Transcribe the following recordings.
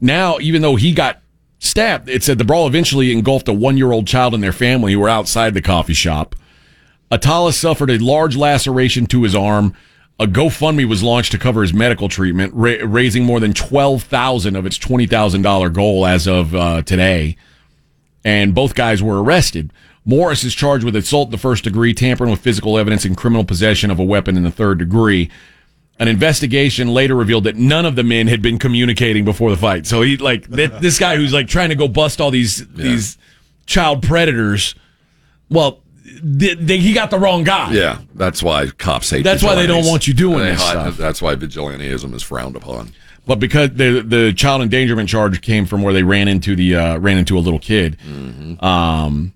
now, even though he got stabbed, it said the brawl eventually engulfed a 1-year-old child and their family who were outside the coffee shop. Atala suffered a large laceration to his arm. A GoFundMe was launched to cover his medical treatment, raising more than $12,000 of its $20,000 goal as of today. And both guys were arrested. Morris is charged with assault in the first degree, tampering with physical evidence, and criminal possession of a weapon in the third degree. An investigation later revealed that none of the men had been communicating before the fight. So he this guy who's like trying to go bust all these child predators. Well, he got the wrong guy. Yeah, that's why cops hate. That's why they don't want you doing this stuff. That's why vigilantism is frowned upon. But because the child endangerment charge came from where they ran into a little kid. Mm-hmm.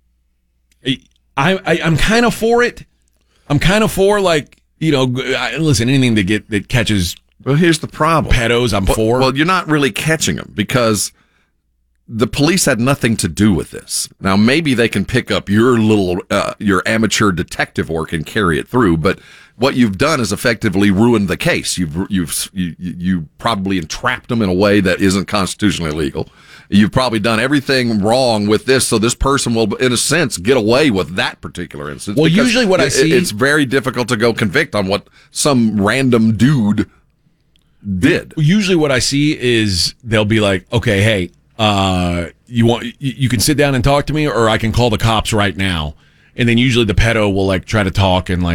I'm kind of for it. I'm kind of for listen, anything that catches. Well, here's the problem. Pedos, I'm for. Well, you're not really catching them because the police had nothing to do with this. Now, maybe they can pick up your amateur detective work and carry it through, but what you've done is effectively ruined the case. You probably entrapped them in a way that isn't constitutionally legal. You've probably done everything wrong with this, so this person will, in a sense, get away with that particular instance. Well, usually what I see... It's very difficult to go convict on what some random dude did. Usually what I see is they'll be like, okay, hey, you can sit down and talk to me, or I can call the cops right now. And then usually the pedo will try to talk and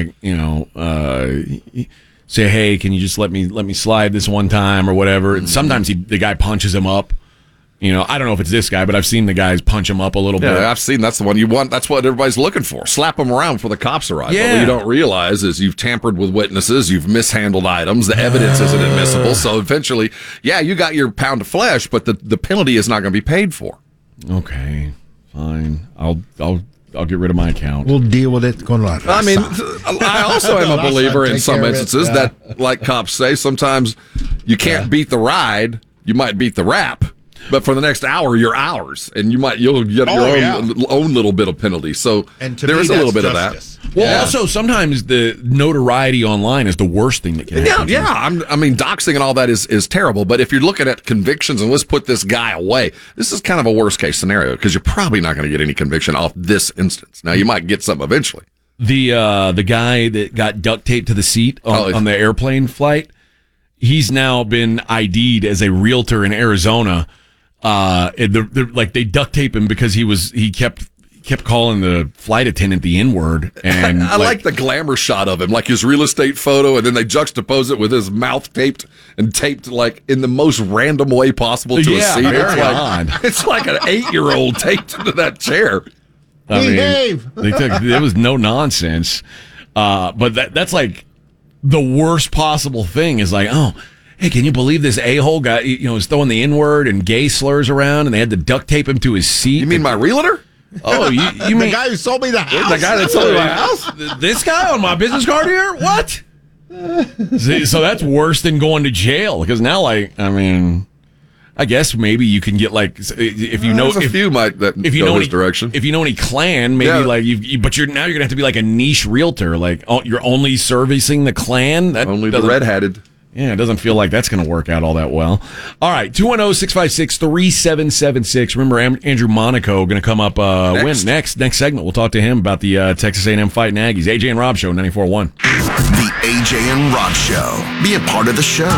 say, hey, can you just let me slide this one time or whatever. And sometimes the guy punches him up. I don't know if it's this guy, but I've seen the guys punch him up a little bit. Yeah, I've seen that's the one you want. That's what everybody's looking for. Slap them around before the cops arrive. Yeah. But what you don't realize is you've tampered with witnesses, you've mishandled items, the evidence isn't admissible. So eventually, you got your pound of flesh, but the penalty is not going to be paid for. Okay, fine. I'll get rid of my account. We'll deal with it. I mean, I also am a believer in some instances that, like cops say, sometimes you can't beat the ride, you might beat the rap. But for the next hour, you're ours, and you'll get your own little bit of penalty. So there is a little bit justice. Of that. Well, also sometimes the notoriety online is the worst thing that can happen. Yeah. I mean, doxing and all that is terrible. But if you're looking at convictions and let's put this guy away, this is kind of a worst case scenario because you're probably not going to get any conviction off this instance. Now you might get something eventually. The guy that got duct taped to the seat on the airplane flight, he's now been ID'd as a realtor in Arizona. They duct tape him because he kept calling the flight attendant the N-word. And I like the glamour shot of him, like his real estate photo, and then they juxtapose it with his mouth taped like in the most random way possible to a seat. It's like an 8-year-old taped into that chair. Behave. There was no nonsense. But that's like the worst possible thing is like, oh, hey, can you believe this a-hole guy, is throwing the N-word and gay slurs around, and they had to duct tape him to his seat? You mean my realtor? Oh, you mean the guy who sold me the house? The guy that sold me my house? This guy on my business card here? What? So that's worse than going to jail, because now, I guess maybe you can get if you know a few might that if you go know this direction. If you know any Klan, maybe but you're gonna have to be like a niche realtor, you're only servicing the Klan. Only the red-hatted. Yeah, it doesn't feel like that's going to work out all that well. All right, 210-656-3776. Remember, Andrew Monaco going to come up next segment. We'll talk to him about the Texas A&M fighting Aggies. AJ and Rob Show, 94.1. The AJ and Rob Show. Be a part of the show.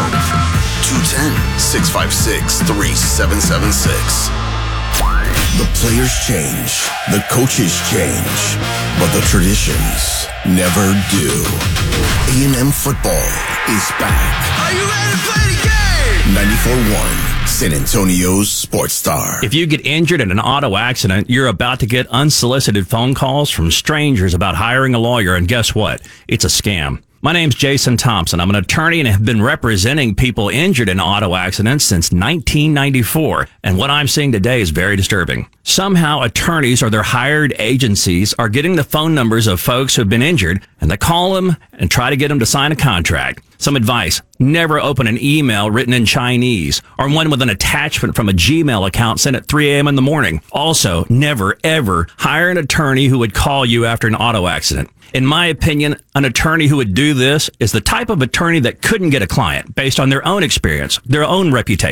210-656-3776. The players change, the coaches change, but the traditions never do. A&M football is back. Are you ready to play the game? 94.1 San Antonio's Sports Star. If you get injured in an auto accident, you're about to get unsolicited phone calls from strangers about hiring a lawyer, and guess what? It's a scam. My name's Jason Thompson. I'm an attorney and have been representing people injured in auto accidents since 1994. And what I'm seeing today is very disturbing. Somehow attorneys or their hired agencies are getting the phone numbers of folks who've been injured, and they call them and try to get them to sign a contract. Some advice: never open an email written in Chinese or one with an attachment from a Gmail account sent at 3 a.m. in the morning. Also, never, ever hire an attorney who would call you after an auto accident. In my opinion, an attorney who would do this is the type of attorney that couldn't get a client based on their own experience, their own reputation.